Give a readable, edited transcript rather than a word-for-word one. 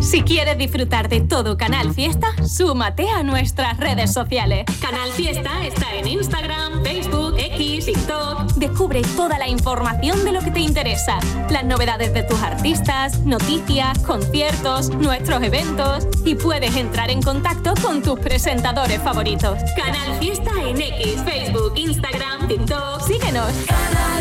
Si quieres disfrutar de todo Canal Fiesta, súmate a nuestras redes sociales. Canal Fiesta está en Instagram, Facebook, X, TikTok. Descubre toda la información de lo que te interesa, las novedades de tus artistas, noticias, conciertos, nuestros eventos y puedes entrar en contacto con tus presentadores favoritos. Canal Fiesta en X, Facebook, Instagram, TikTok. Síguenos. Canal